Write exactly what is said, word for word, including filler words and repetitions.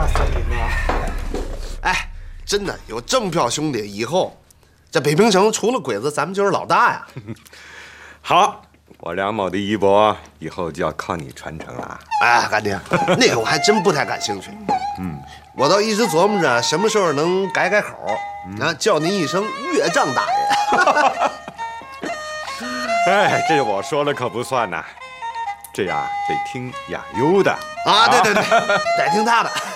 三林呢？ 哎，真的有正票兄弟，以后这北平城除了鬼子，咱们就是老大呀。 好，我梁某的衣钵以后就要靠你传承了。 哎，干爹，那个我还真不太感兴趣。嗯，我倒一直琢磨着什么时候能改改口，啊，叫您一声岳丈大人。哎，这我说了可不算呐，这样得听亚优的啊！对对对，得听他的。